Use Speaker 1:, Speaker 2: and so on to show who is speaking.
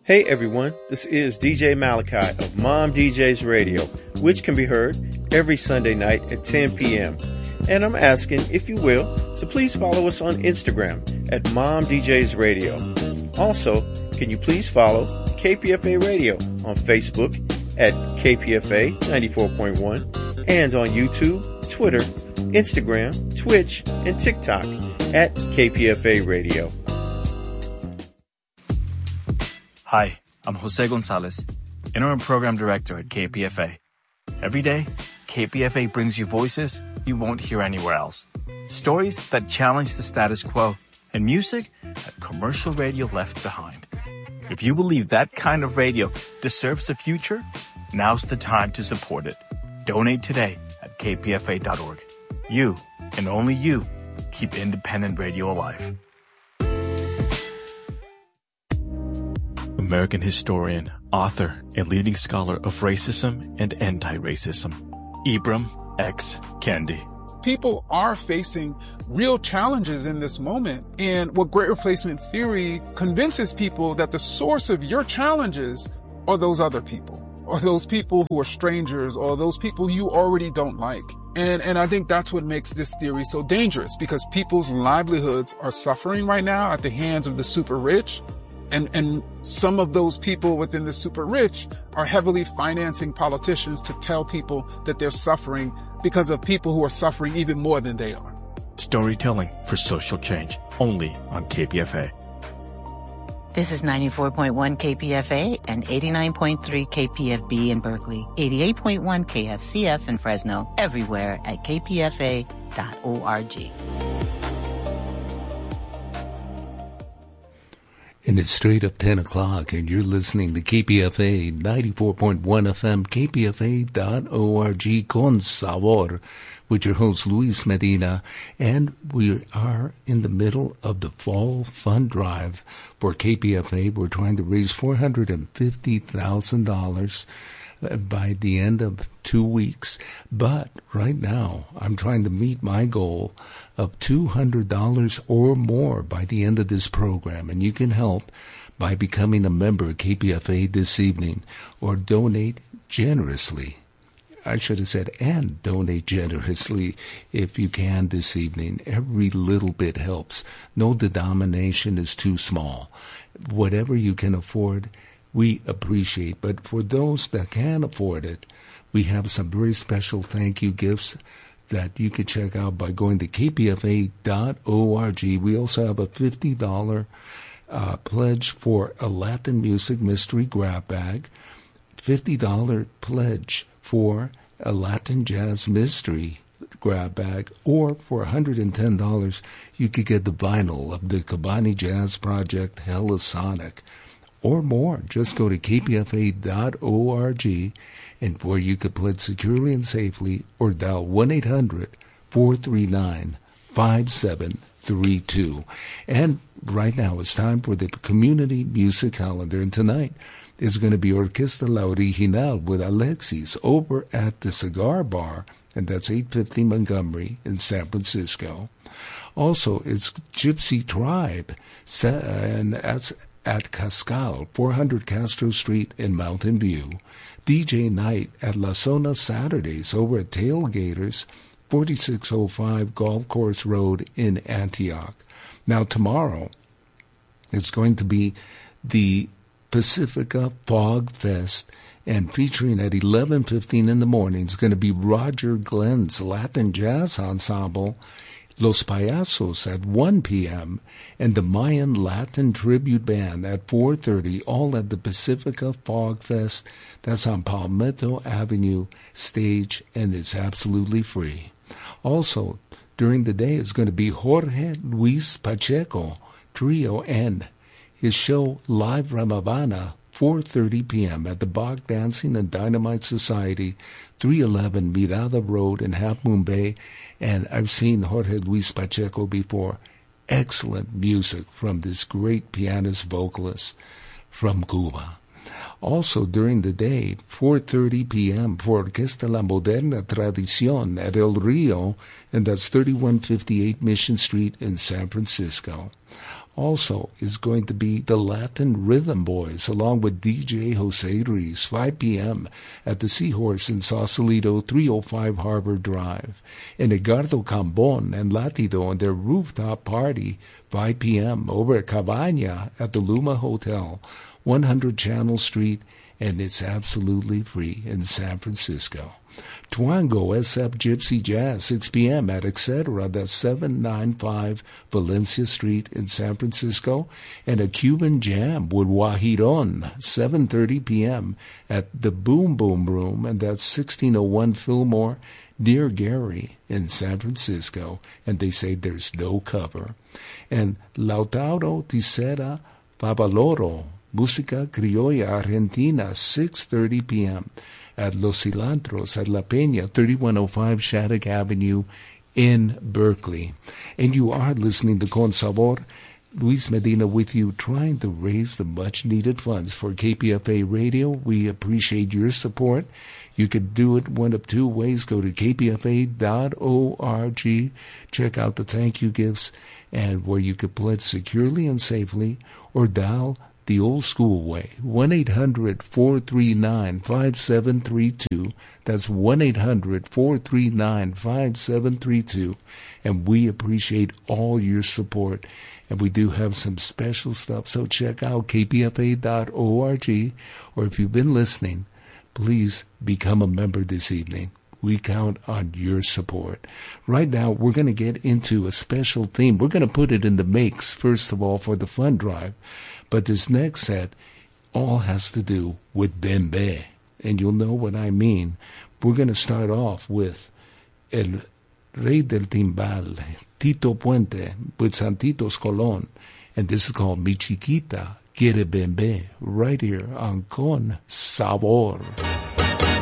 Speaker 1: Hey everyone, this is DJ Malachi of Mom DJs Radio, which can be heard every Sunday night at 10 p.m. And I'm asking, if you will, to please follow us on Instagram at Mom DJs Radio. Also, can you please follow KPFA Radio on Facebook at KPFA 94.1 and on YouTube, Twitter, Instagram, Twitch, and TikTok at KPFA Radio.
Speaker 2: Hi, I'm Jose Gonzalez, Interim Program Director at KPFA. Every day, KPFA brings you voices you won't hear anywhere else. Stories that challenge the status quo and music that commercial radio left behind. If you believe that kind of radio deserves a future, now's the time to support it. Donate today at kpfa.org. You, and only you, keep independent radio alive. American historian, author, and leading scholar of racism and anti-racism, Ibram X. Kendi.
Speaker 3: People are facing real challenges in this moment. And what Great Replacement Theory convinces people that the source of your challenges are those other people, or those people who are strangers, or those people you already don't like. And I think that's what makes this theory so dangerous, because people's livelihoods are suffering right now at the hands of the super rich. And some of those people within the super rich are heavily financing politicians to tell people that they're suffering because of people who are suffering even more than they are.
Speaker 2: Storytelling for social change, only on KPFA.
Speaker 4: This is 94.1 KPFA and 89.3 KPFB in Berkeley, 88.1 KFCF in Fresno, everywhere at kpfa.org.
Speaker 5: And it's straight up 10 o'clock, and you're listening to KPFA 94.1 FM, kpfa.org, con sabor, with your host, Luis Medina. And we are in the middle of the Fall Fund Drive for KPFA. We're trying to raise $450,000 by the end of 2 weeks. But right now, I'm trying to meet my goal of $200 or more by the end of this program. And you can help by becoming a member of KPFA this evening, or donate generously. I should have said, and donate generously if you can this evening. Every little bit helps. No denomination is too small. Whatever you can afford, we appreciate. But for those that can afford it, we have some very special thank you gifts that you can check out by going to kpfa.org. We also have a $50 pledge for a Latin music mystery grab bag, $50 pledge for a Latin jazz mystery grab bag, or for $110 you could get the vinyl of the Kabani Jazz Project Hellasonic, or more. Just go to kpfa.org, and where you could pledge securely and safely, or dial 1-800-439-5732. And right now it's time for the community music calendar, and tonight is going to be Orquesta La Original with Alexis over at the Cigar Bar, and that's 850 Montgomery in San Francisco. Also, it's Gypsy Tribe, and that's at Cascal, 400 Castro Street in Mountain View. DJ Night at La Zona Saturdays over at Tailgaters, 4605 Golf Course Road in Antioch. Now tomorrow, it's going to be the Pacifica Fog Fest, and featuring at 11:15 in the morning is going to be Roger Glenn's Latin Jazz Ensemble, Los Payasos at 1 p.m., and the Mayan Latin Tribute Band at 4:30, all at the Pacifica Fog Fest. That's on Palmetto Avenue stage, and it's absolutely free. Also, during the day, it's going to be Jorge Luis Pacheco Trio and his show Live from Havana, 4:30 p.m. at the Bach Dancing and Dynamite Society, 311 Mirada Road in Half Moon Bay. And I've seen Jorge Luis Pacheco before. Excellent music from this great pianist vocalist from Cuba. Also during the day, 4:30 p.m. for Orquesta La Moderna Tradición at El Rio, and that's 3158 Mission Street in San Francisco. Also is going to be the Latin Rhythm Boys along with DJ Jose Ruiz, 5 p.m. at the Seahorse in Sausalito, 305 Harbor Drive. And Edgardo Cambon and Latido on their rooftop party, 5 p.m. over at Cabana at the Luma Hotel, 100 Channel Street, and it's absolutely free in San Francisco. Twango SF Gypsy Jazz, 6 p.m. at Etc. That's 795 Valencia Street in San Francisco. And a Cuban Jam with Guajiron, 7:30 p.m. at the Boom Boom Room, and that's 1601 Fillmore, near Gary in San Francisco. And they say there's no cover. And Lautaro Tisera Favaloro, Música Criolla Argentina, 6:30 p.m. at Los Cilantros at La Peña, 3105 Shattuck Avenue in Berkeley. And you are listening to Con Sabor. Luis Medina with you, trying to raise the much-needed funds for KPFA Radio. We appreciate your support. You can do it one of two ways. Go to kpfa.org, check out the thank you gifts, and where you can pledge securely and safely, or dial the old school way, 1-800-439-5732. That's 1-800-439-5732. And we appreciate all your support. And we do have some special stuff, so check out kpfa.org. Or if you've been listening, please become a member this evening. We count on your support. Right now, we're going to get into a special theme. We're going to put it in the mix, first of all, for the fund drive. But this next set all has to do with Bembe. And you'll know what I mean. We're going to start off with El Rey del Timbal, Tito Puente, with Santitos Colón. And this is called Mi Chiquita Quiere Bembe, right here on Con Sabor.